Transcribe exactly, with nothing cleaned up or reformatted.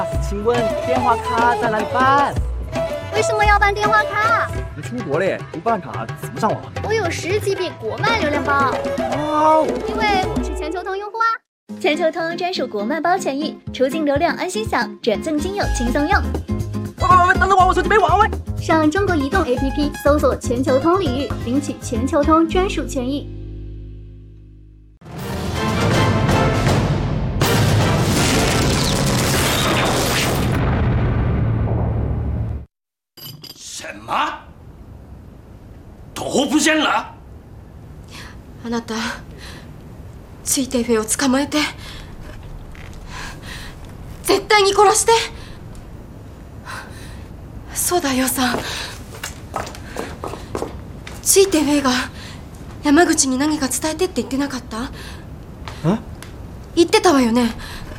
请问电话卡在哪里办？ 为什么要办电话卡？ 你出国嘞，不办卡怎么上网？ 我有十几笔国漫流量包。 哇， 因为我是全球通用户啊。全球通专属国漫包权益，出境流量安心享，转赠金友轻松用。 喂喂喂，等等我，我手机没网喂。 上中国移动 A P P 搜索全球通领域，领取全球通专属权益。 什么？都不见了？ あなた、ついてフェを捕まえて、絶対に殺して。そうだよさん。ついてフェが山口に何か伝えてって言ってなかった？ え？ 言ってたわよね。